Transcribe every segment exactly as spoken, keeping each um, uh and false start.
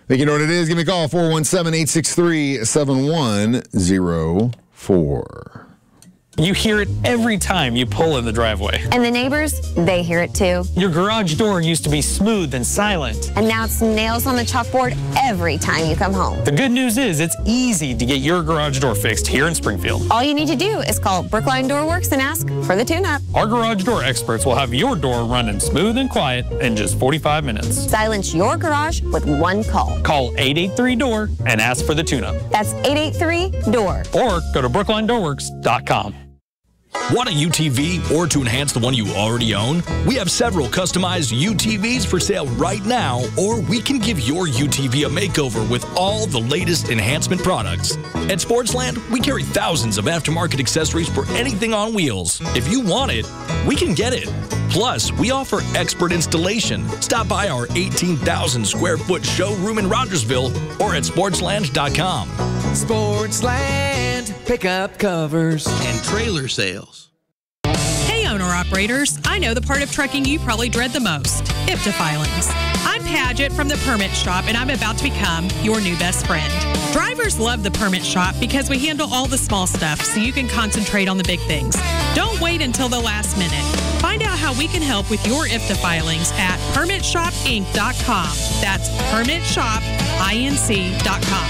Think you know what it is? Give me a call, four one seven, eight six three, seven one zero four. You hear it every time you pull in the driveway. And the neighbors, they hear it too. Your garage door used to be smooth and silent. And now it's nails on the chalkboard every time you come home. The good news is it's easy to get your garage door fixed here in Springfield. All you need to do is call Brookline Door Works and ask for the tune-up. Our garage door experts will have your door running smooth and quiet in just forty-five minutes. Silence your garage with one call. Call eight eight three door and ask for the tune-up. That's eight eight three door. Or go to brookline door works dot com. Want a U T V or to enhance the one you already own? We have several customized U T Vs for sale right now, or we can give your U T V a makeover with all the latest enhancement products. At Sportsland, we carry thousands of aftermarket accessories for anything on wheels. If you want it, we can get it. Plus, we offer expert installation. Stop by our eighteen thousand square foot showroom in Rogersville or at sportsland dot com. Sportsland, pickup covers and trailer sales. Hey, owner-operators. I know the part of trucking you probably dread the most, I P T A filings. I'm Paget from the Permit Shop, and I'm about to become your new best friend. Drivers love the Permit Shop because we handle all the small stuff so you can concentrate on the big things. Don't wait until the last minute. Find out how we can help with your I P T A filings at permit shop inc dot com. That's permit shop inc dot com.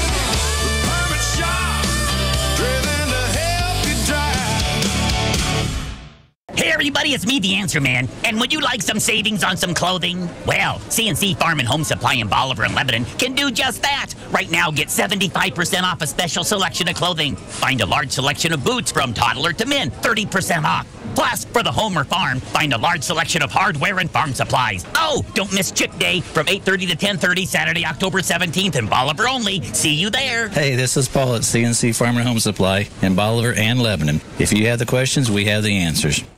Hey everybody, it's me, the Answer Man. And would you like some savings on some clothing? Well, C N C Farm and Home Supply in Bolivar and Lebanon can do just that. Right now, get seventy-five percent off a special selection of clothing. Find a large selection of boots from toddler to men, thirty percent off. Plus, for the home or farm, find a large selection of hardware and farm supplies. Oh, don't miss Chick Day from eight thirty to ten thirty, Saturday, October seventeenth in Bolivar only. See you there. Hey, this is Paul at C N C Farm and Home Supply in Bolivar and Lebanon. If you have the questions, we have the answers.